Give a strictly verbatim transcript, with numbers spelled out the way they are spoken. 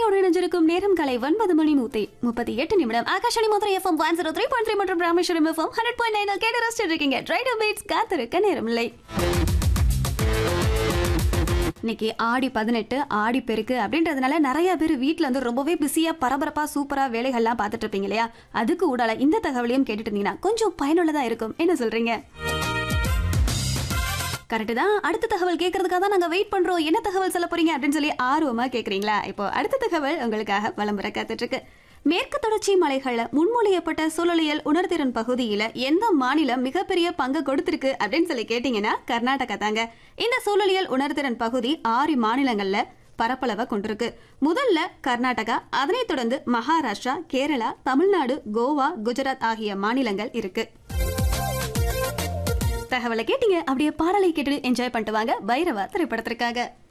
நேர்களோடு இணைஞ்சிருக்கும் நேரம் காலை ஒன்பது மணி நூத்தி முப்பத்தி எட்டு நிமிடம். Akashvani Madurai FM one zero three point three மற்றும் Rameswaram FM hundred point nine கேட்டு ரசிச்சுட்டு இருக்கீங்க. ரைடர் பீட்ஸ் காத்திருக்க நேரமில்லை. இன்னைக்கு ஆடி பதினெட்டு, ஆடி பெருக்கு அப்படின்றதுனால நிறைய பேர் வீட்டுல வந்து ரொம்பவே பிஸியா பரபரப்பா சூப்பரா வேலைகள்லாம் பார்த்துட்டு இருப்பீங்க இல்லையா? அதுக்கு ஊடால இந்த தகவலையும் கேட்டுட்டு இருந்தீங்கன்னா கொஞ்சம் பயனுள்ளதா இருக்கும். என்ன சொல்றீங்க? கரெக்ட் தான். அடுத்த தகவல் கேட்கறதுக்காக தான் நாங்க வெயிட் பண்றோம். என்ன தகவல் சொல்ல போறீங்க அப்படின்னு சொல்லி ஆர்வமா கேக்குறீங்களா? இப்போ அடுத்த தகவல் உங்களுக்காக விளம்பர காத்துட்டு இருக்கு. மேற்கு தொடர்ச்சி மலைகள்ல முன்மொழியப்பட்ட சூழலியல் உணர்திறன் பகுதியில எந்த மாநிலம் மிகப்பெரிய பங்கு கொடுத்திருக்கு அப்படின்னு சொல்லி கேட்டீங்கன்னா கர்நாடகா தாங்க. இந்த சூழலியல் உணர்திறன் பகுதி ஆறு மாநிலங்கள்ல பரப்பளவை கொண்டிருக்கு. முதல்ல கர்நாடகா, அதனைத் தொடர்ந்து மகாராஷ்டிரா, கேரளா, தமிழ்நாடு, கோவா, குஜராத் ஆகிய மாநிலங்கள் இருக்கு. தகவலை கேட்டீங்க. அப்படியே பாடலை கேட்டு என்ஜாய் பண்ணிட்டு வாங்க. பைரவா திரைப்படத்திற்காக.